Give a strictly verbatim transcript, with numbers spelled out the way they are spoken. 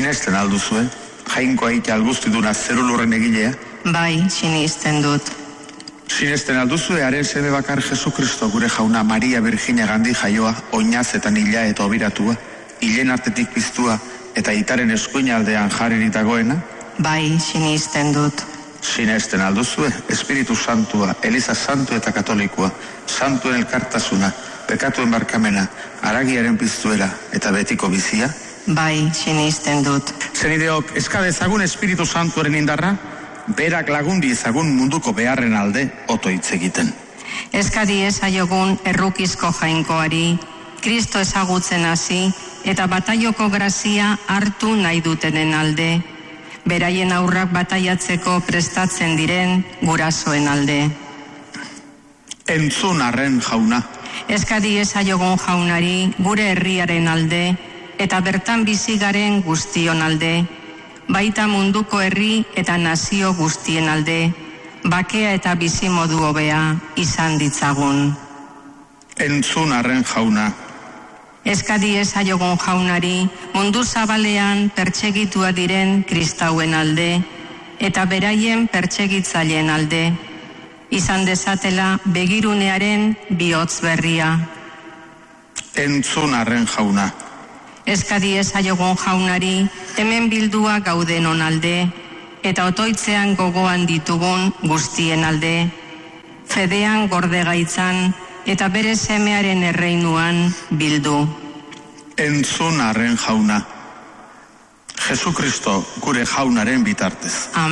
Sinesten alduzue, jainkoa ite algustiduna zerulurren egilea? Bai, sinisten dut. Sinesten alduzue, haren seme bakar Jesu Kristo gure jauna Maria Virginia gandi jaioa, oinazetan hila eta obiratua, hilen artetik piztua eta itaren eskuin aldean jarririk dagoena? Bai, sinisten dut. Sinesten alduzue, Espiritu Santua, Eliza Santu eta Katolikoa, Santuen elkartasuna, pekatuen barkamena, haragiaren piztuera eta betiko bizia? Bai, sinisten dut. Zenideok, eskadezagun Espiritu Santuaren indarra, berak lagundi ezagun munduko beharren alde oto hitz egiten. Eskadi ezaiogun errukizko jainkoari, Kristo ezagutzen hasi eta bataioko grazia hartu nahi dutenen alde, beraien aurrak bataiatzeko prestatzen diren gurasoen alde. Entzun arren jauna. Eskadi ezaiogun jaunari gure herriaren alde eta bertan bizi garen guztion alde, baita munduko herri eta nazio guztien alde, bakea eta bizimodu hobea izan ditzagun. Entzun arren jauna. Eskadi ezaiogun jaunari mundu zabalean pertsegitua diren kristauen alde eta beraien pertsegitzaileen alde, izan dezatela begirunearen bihotz berria. Entzun arren jauna. Eskadi ezaiogun jaunari hemen bildua gaudenon alde eta otoitzean gogoan ditugun guztien alde, fedean gorde gaitzan eta bere semearen erreinuan bildu. Entzun arren jauna. Jesu Kristo gure jaunaren bitartez.